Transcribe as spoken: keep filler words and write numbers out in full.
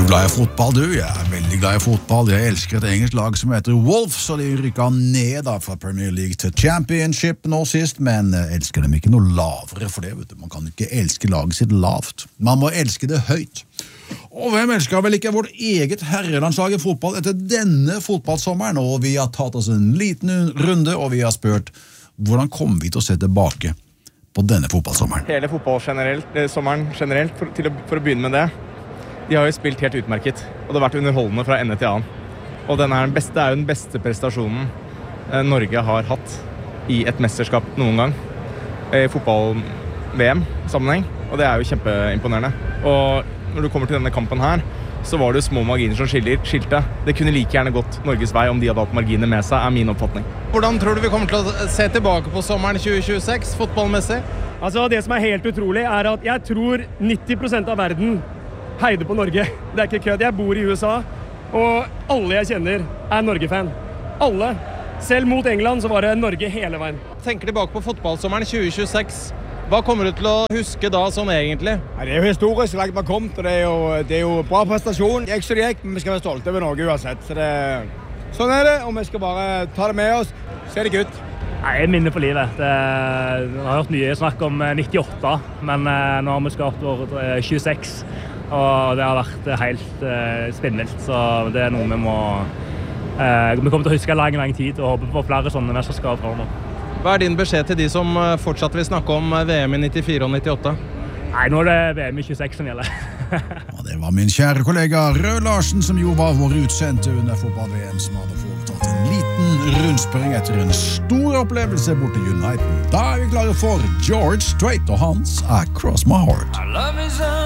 glad i fotball, du? Jeg er veldig glad i fotball. Jeg elsker et engelsk lag som heter Wolves, så de rykket ned da fra Premier League til Championship nå sist, men jeg elsker dem ikke noe lavere for det, vet du. Man kan ikke elske laget sitt lavt. Man må elske det høyt. Og hvem elsker vel ikke vårt eget herrelandslag i fotball etter denne fotballsommeren? Og vi har tatt oss en liten runde, og vi har spurt hvordan kommer vi til å se tilbake på denne fotballsommeren? Hele fotball generelt, sommeren generelt, for, til å, for å begynne med det. De har jo spilt helt utmerket, og det har vært underholdende fra ende til annen. Og denne er, den beste, er jo den beste prestasjonen Norge har hatt i et mesterskap noen gang. I fotball-V M-sammenheng, og det er jo kjempeimponerende. Og når du kommer til denne kampen her, så var det jo små marginer som skiller, skilte. Det kunne like gjerne gått Norges vei om de hadde hatt marginer med seg, er min oppfatning. Hvordan tror du vi kommer til å se tilbake på sommeren tjue tjueseks, fotballmessig? Altså, det som er helt utrolig er at jeg tror nitti prosent av verden heide på Norge. Det er ikke kødd. Jeg bor i U S A, og alle jeg kjenner er Norge-fan. Alle. Selv mot England så var det Norge hele veien. Tenker tilbake på fotballsommeren tjue tjueseks. Hva kommer du til å huske da sånn egentlig? Ja, det er jo historisk langt vi har kommet, og det er jo, det er jo bra prestasjon. Jeg så det gikk, men vi skal være stolte over Norge uansett. Så det, sånn er det, og vi skal bare ta det med oss. Så er det gutt. Nei, jeg minner for livet. Det, jeg har hørt mye snakk om nittiåtte, men nå har vi skapt år tjueseks. Og det har vært helt uh, spinnvilt, så det er noe vi må uh, vi kommer til å huske lang, lang tid og håpe på flere sånne mesterskap fra nå. Hva er din beskjed til de som fortsatt vil snakke om V M i nittifire og nittiåtte? Nei, nå er det V M i tjueseks som gjelder. Og det var min kjære kollega Rød Larsen som jo var vår utsendte under fotball-V M, som hadde foretatt en liten rundspørring etter en stor opplevelse borte i United. Da er vi klare for George Strait og hans Across My Heart.